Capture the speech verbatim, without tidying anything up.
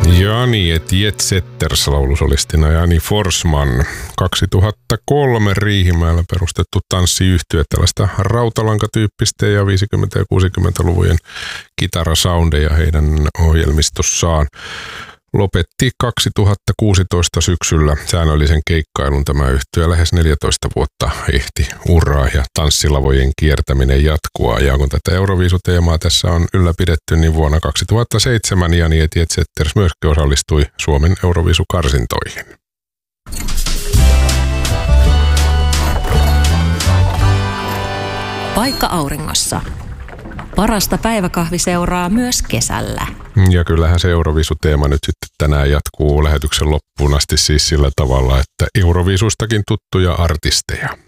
Jani et Jet Setters -laulusolistina Jani Forsman. kaksituhattakolme Riihimäellä perustettu tanssiyhtye, tällaista rautalankatyyppistä ja viisikymmentä- ja kuusikymmentäluvujen kitarasoundeja heidän ohjelmistossaan. Lopetti kaksituhattakuusitoista syksyllä säännöllisen keikkailun tämä yhtye. Lähes neljätoista vuotta ehti uraa ja tanssilavojen kiertäminen jatkua. Ja kun tätä Euroviisuteemaa tässä on ylläpidetty, niin vuonna kaksituhattaseitsemän Jani et Jet Setters myöskin osallistui Suomen Euroviisukarsintoihin. Paikka auringossa. Parasta päiväkahviseuraa myös kesällä. Ja kyllähän se Euroviisuteema nyt sitten tänään jatkuu lähetyksen loppuun asti siis sillä tavalla, että Euroviisustakin tuttuja artisteja.